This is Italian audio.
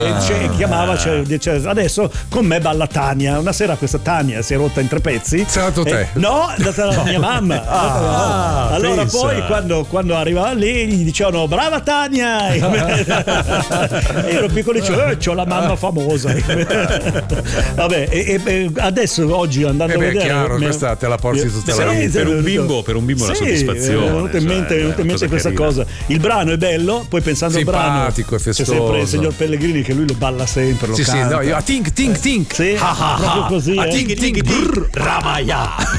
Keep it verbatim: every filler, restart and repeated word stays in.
e dice- e chiamava, cioè, dice, adesso con me balla Tania. Una sera questa Tania si è rotta in tre pezzi. Sei andato te? E- no, è andata la mia mamma. Ah, allora pensa. poi quando, quando arrivava lì gli dicevano brava Tania. E io ero piccolo e dicevo eh, c'ho la mamma famosa. Vabbè, e, e adesso oggi andando Eh beh, a vedere chiaro, mi- questa te la porti tutta Sì, la vita. per un sì, bimbo, per un bimbo è una sì, soddisfazione. mi è venuta in mente, cioè, è venuta in mente cosa questa carina. cosa. Il brano è bello, poi pensando al brano Simpatico e c'è festoso. sempre il signor Pellegrini che lui lo balla sempre, lo Sì, sì, canta. no, io a tink tink tink. Sì, Ah, ah, proprio ah. così. A eh. tink tink brr, Ramaya.